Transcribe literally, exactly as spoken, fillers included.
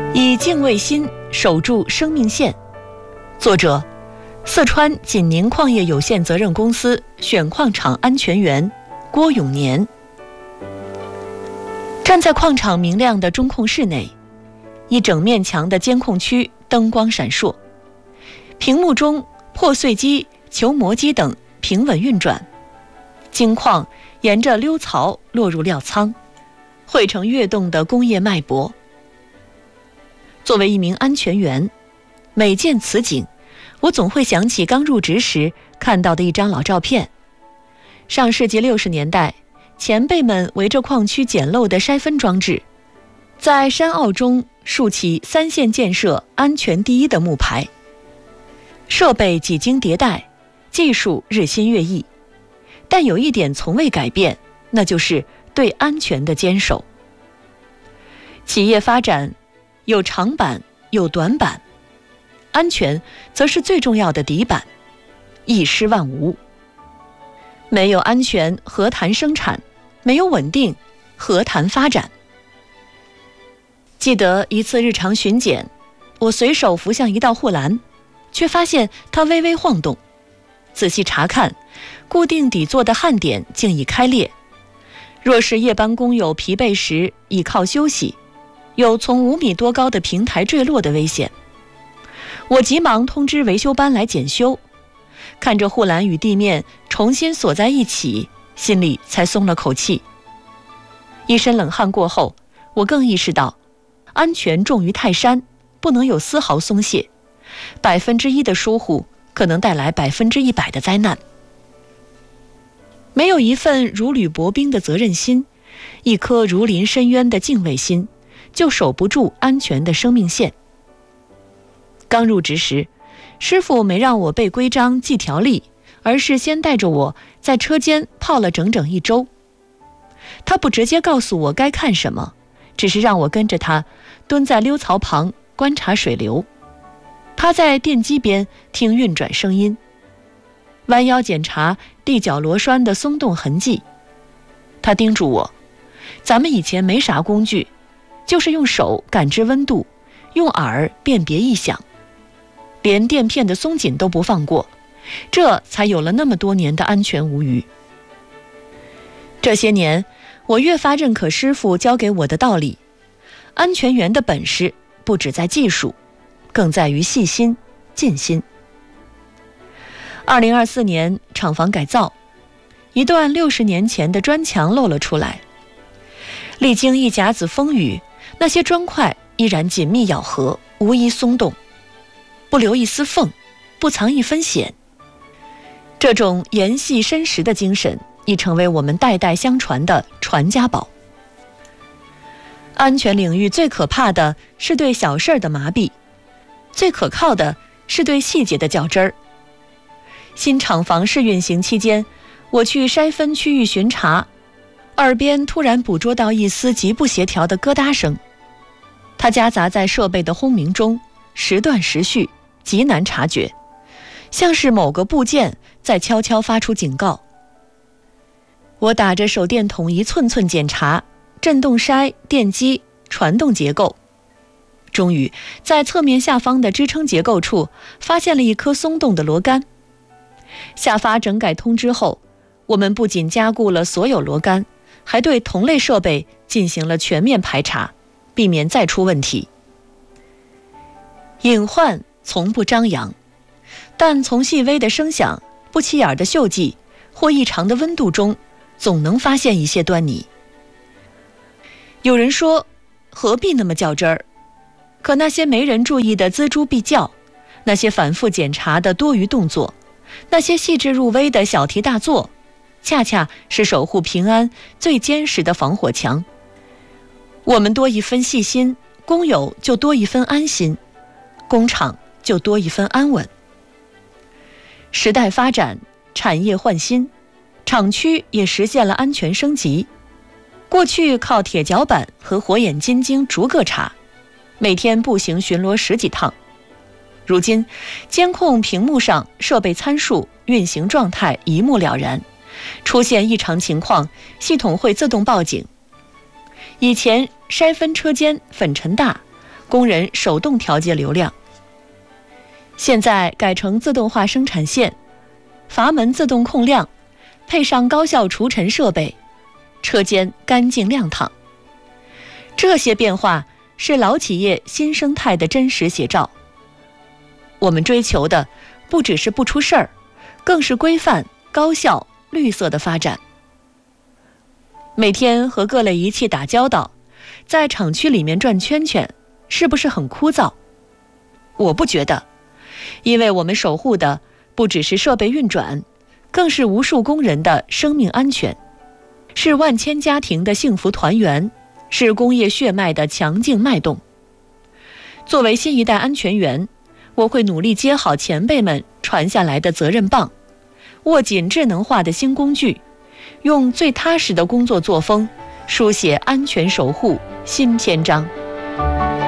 以敬畏心守住生命线。作者：四川锦宁矿业有限责任公司选矿场安全员郭永年。站在矿场明亮的中控室内，一整面墙的监控区灯光闪烁，屏幕中破碎机、球磨机等平稳运转，精矿沿着溜槽落入料仓，汇成跃动的工业脉搏。作为一名安全员，每见此景，我总会想起刚入职时看到的一张老照片。上世纪六十年代，前辈们围着矿区简陋的筛分装置，在山坳中竖起三线建设安全第一的木牌。设备几经迭代，技术日新月异，但有一点从未改变，那就是对安全的坚守。企业发展有长板有短板，安全则是最重要的底板，一失万无。没有安全，何谈生产？没有稳定，何谈发展？记得一次日常巡检，我随手扶向一道护栏，却发现它微微晃动。仔细查看，固定底座的焊点竟已开裂。若是夜班工友疲惫时倚靠休息，有从五米多高的平台坠落的危险。我急忙通知维修班来检修，看着护栏与地面重新锁在一起，心里才松了口气。一身冷汗过后，我更意识到，安全重于泰山，不能有丝毫松懈。百分之一的疏忽，可能带来百分之一百的灾难。没有一份如履薄冰的责任心，一颗如临深渊的敬畏心，就守不住安全的生命线。刚入职时，师傅没让我背规章记条例，而是先带着我在车间泡了整整一周。他不直接告诉我该看什么，只是让我跟着他蹲在溜槽旁观察水流，趴在电机边听运转声音，弯腰检查地脚螺栓的松动痕迹。他叮嘱我，咱们以前没啥工具，就是用手感知温度，用耳辨别异响，连垫片的松紧都不放过，这才有了那么多年的安全无虞。这些年，我越发认可师傅教给我的道理，安全员的本事不只在技术，更在于细心尽心。二零二四年厂房改造，一段六十年前的砖墙露了出来，历经一甲子风雨，那些砖块依然紧密咬合，无一松动，不留一丝缝，不藏一分险。这种严细深实的精神已成为我们代代相传的传家宝。安全领域最可怕的是对小事的麻痹，最可靠的是对细节的较真儿。新厂房试运行期间，我去筛分区域巡查，耳边突然捕捉到一丝极不协调的咯嗒声，它夹杂在设备的轰鸣中，时断时续，极难察觉，像是某个部件在悄悄发出警告。我打着手电筒一寸寸检查振动筛、电机、传动结构，终于在侧面下方的支撑结构处发现了一颗松动的螺杆。下发整改通知后，我们不仅加固了所有螺杆，还对同类设备进行了全面排查，避免再出问题。隐患从不张扬，但从细微的声响、不起眼的锈迹或异常的温度中，总能发现一些端倪。有人说，何必那么较真儿？可那些没人注意的锱铢必较，那些反复检查的多余动作，那些细致入微的小题大做，恰恰是守护平安最坚实的防火墙。我们多一分细心，工友就多一分安心，工厂就多一分安稳。时代发展，产业换新，厂区也实现了安全升级。过去靠铁脚板和火眼金睛逐个查，每天步行巡逻十几趟。如今，监控屏幕上设备参数、运行状态一目了然，出现异常情况，系统会自动报警。以前筛分车间粉尘大， 工人手动调节流量。现在改成自动化生产线，阀门自动控量，配上高效除尘设备，车间干净亮堂。这些变化是老企业新生态的真实写照。我们追求的不只是不出事儿，更是规范、高效、绿色的发展。每天和各类仪器打交道，在厂区里面转圈圈，是不是很枯燥？我不觉得，因为我们守护的不只是设备运转，更是无数工人的生命安全，是万千家庭的幸福团圆，是工业血脉的强劲脉动。作为新一代安全员，我会努力接好前辈们传下来的责任棒，握紧智能化的新工具，用最踏实的工作作风，书写安全守护新篇章。